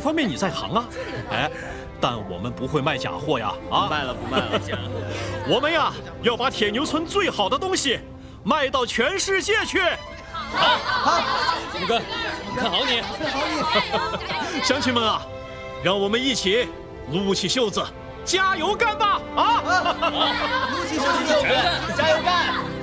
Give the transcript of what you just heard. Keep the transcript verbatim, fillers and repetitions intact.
方面你在行啊，哎，但我们不会卖假货呀，啊， 不卖了不卖了，行。 我们呀要把铁牛村最好的东西卖到全世界去。 好，好，五哥，看好你， 看好你。乡亲们啊，让我们一起撸起袖子，加油干吧！啊！ 撸起袖子， 加油干！